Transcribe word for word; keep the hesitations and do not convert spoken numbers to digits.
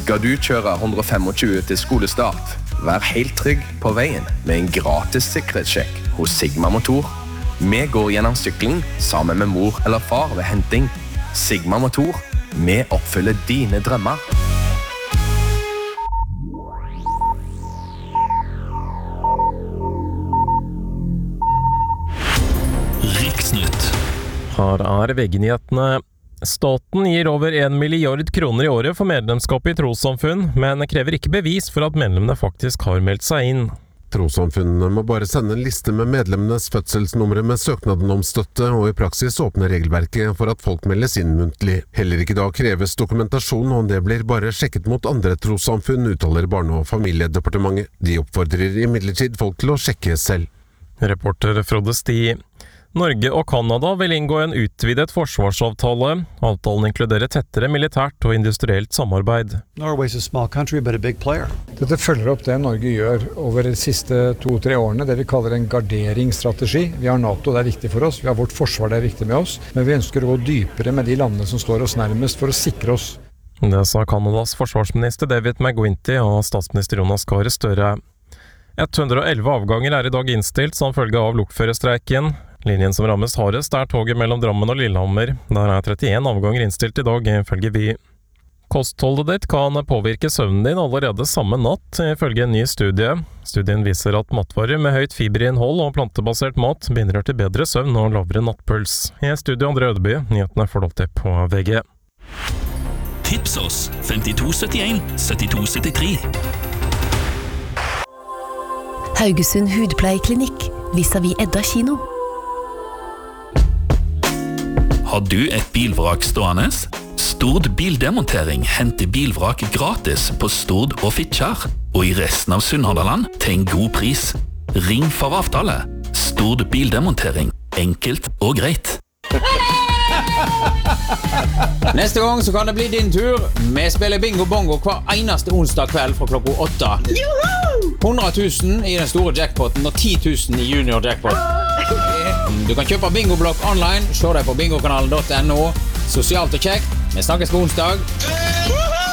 Skal du kjøre one twenty-five til skolestart? Vær helt trygg på veien med en gratis sikkerhetssjekk hos Sigma Motor. Vi går gjennom sykling sammen med mor eller far ved henting. Sigma Motor, vi oppfyller dine drømmer. Riksnytt. Her er V G-nyhetene. Staten gir over en milliard kroner i året for medlemskap i trossamfunn, men krever ikke bevis for at medlemmene faktisk har meldt seg inn. Trossamfunnene må bare sende en liste med medlemmenes fødselsnumre med søknaden om støtte, og i praksis åpner regelverket for at folk meldes inn muntlig. Heller ikke da kreves dokumentasjon, og det blir bare sjekket mot andre trossamfunn, uttaler Barne- og familiedepartementet. De oppfordrer imidlertid folk til å sjekke selv. Reporter Frode Sti. Norge og Kanada vil inngå en utvidet forsvarsavtale. Avtalen inkluderer tettere militært og industrielt samarbeid. Norway's a small country, but a big player. Dette følger opp det Norge gjør over de siste to-tre årene, det vi kaller en garderingsstrategi. Vi har NATO, det er viktig for oss, vi har vårt forsvar, det er viktig med oss, men vi ønsker å gå dypere med de landene som står oss nærmest for å sikre oss. Det sa Kanadas forsvarsminister David McGuinty og statsminister Jonas Gahr Støre. one hundre elleve avganger er i dag innstilt som følge av lokførerstreiken. Linjen som rammes hardest er toget mellom Drammen og Lillehammer. Der er trettien avganger innstilt i dag, ifølge Vy. Kostholdet ditt kan påvirke søvnen din allerede samme natt, ifølge en ny studie. Studien viser at matvarer med høyt fiberinnhold og plantebasert mat bidrar til bedre søvn og lavere nattpuls. I studio André Ødeby, nyhetene får du opp på V G. Tips oss femtito syttien syttito syttitre. Haugesund Hudpleieklinikk, vis-à-vis Edda kino. Har du et bilvrak stående? Stord Bildemontering henter bilvrak gratis på Stord og Fitjar, og i resten av Sunnhordland til en god pris. Ring for avtale. Stord Bildemontering. Enkelt og greit. Neste gang så kan det bli din tur. Vi spiller bingo bongo hver eneste onsdag kveld fra klokka åtta. hundre tusen i den store jackpoten og ti tusen i junior jackpot. Du kan kjøpe bingoblokk online. Se deg på bingokanalen punktum no. Sosialt og kjekt. Vi snakkes på onsdag.